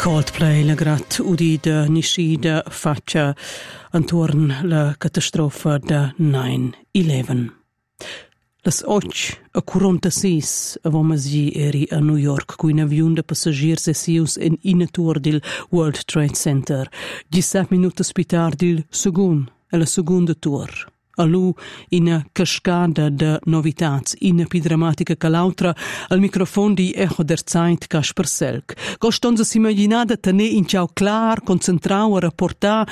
Coldplay, la grat udida niscida faccia antorn la catastrofa da 9/11. Las 8:46 avommas eri a New York cu un avion de passagiers essius en inatur del World Trade Center. 17 minutos pitar del segun, e la segunda tour. Allu ina cascada de novitats, ina pi dramatica che l'altra, al microfon di Echo der Zeit Kasper Selk. Costonza s'immaginada tenere in ciao clar, concentrau a rapportar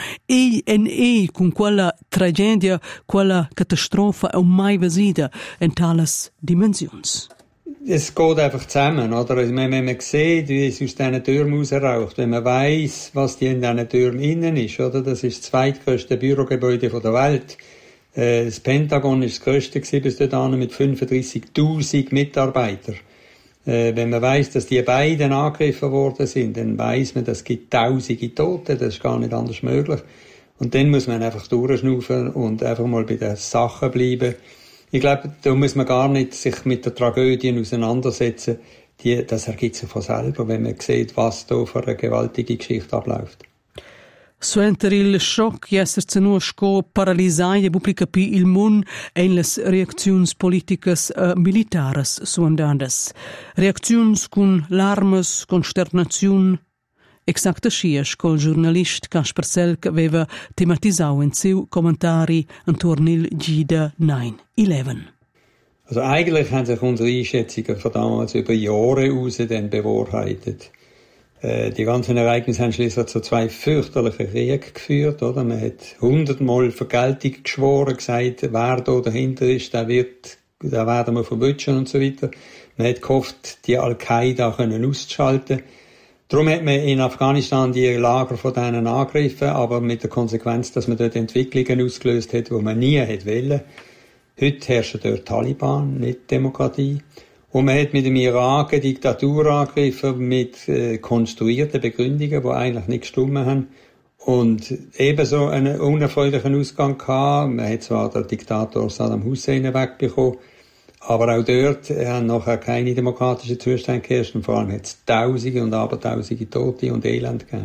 con quella tragedia, quella catastrofa è mai visita in tales dimensions. Es geht einfach zusammen, oder? Also, wenn man sieht, wie es aus diesen Türmen rausraucht, wenn man weiss, was die in diesen Türmen innen ist, oder? Das ist das zweitgrößte Bürogebäude der Welt. Das Pentagon ist das grösste bis dahin mit 35.000 Mitarbeitern. Wenn man weiss, dass die beiden angegriffen worden sind, dann weiss man, es gibt tausende Tote, das ist gar nicht anders möglich. Und dann muss man einfach durchschnaufen und einfach mal bei den Sachen bleiben. Ich glaube, da muss man gar nicht sich mit der Tragödie auseinandersetzen. Das ergibt sich von selber, wenn man sieht, was da für eine gewaltige Geschichte abläuft. Suenter il shock jesser cenusco paralisaia pubblica pi il mun en las reacziuns politicas militaras suandandas. Reacziuns cun larmes, consternaziun. Exacta schias col giornalist Kasper Selk aveva tematisau in seu commentari antorn il Gida 9/11. Also eigentlich haben sich unsere Einschätzungen von damals über Jahre raus dann bewahrheitet. Die ganzen Ereignisse haben schließlich zu zwei fürchterlichen Kriegen geführt, oder? Man hat 100-mal Vergeltung geschworen, gesagt, wer da dahinter ist, den werden wir verwutschen und so weiter. Man hat gehofft, die Al-Qaida auszuschalten. Darum hat man in Afghanistan die Lager von denen angegriffen, aber mit der Konsequenz, dass man dort Entwicklungen ausgelöst hat, die man nie hätte wollen. Heute herrschen dort Taliban, nicht Demokratie. Und man hat mit dem Irak eine Diktatur angegriffen mit konstruierten Begründungen, die eigentlich nicht gestimmt haben. Und ebenso einen unerfreulichen Ausgang gehabt. Man hat zwar den Diktator Saddam Hussein wegbekommen, aber auch dort haben nachher keine demokratischen Zustände geherrscht. Und vor allem hat es Tausende und Abertausende Tote und Elend gegeben.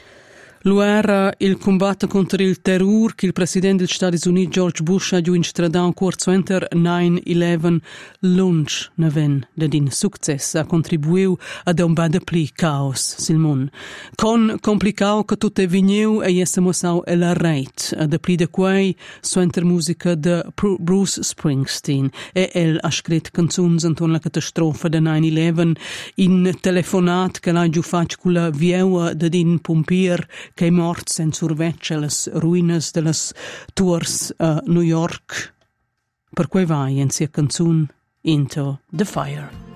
Lo era il combatto contro il terror che il presidente degli Stati Uniti George Bush ha giù instradato corso enter 9/11 lunch neven dedin successo ha contribuiu ad un bad pli caos sil mun. Con complicau che tutte vigneu e jessemo sau e la reit ad pli de quei suenter musica de Bruce Springsteen e el ha scrit canzuns anton la catastrofa de 9/11 in telefonat che l'ha giù fac con la vieua dedin pompier che è mort sen survecce las ruinas de las tours a New York. Per quei vai in sia canzun Into the Fire.